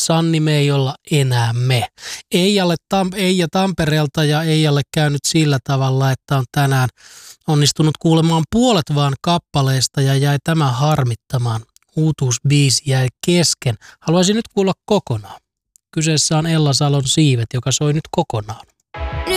Sanni me ei olla enää me. Eija Tampereelta ja Eijalle käynyt sillä tavalla, että on tänään onnistunut kuulemaan puolet vaan kappaleesta ja jäi tämä harmittamaan. Uutuusbiisi jäi kesken. Haluaisin nyt kuulla kokonaan. Kyseessä on Ella Salon Siivet, joka soi nyt kokonaan.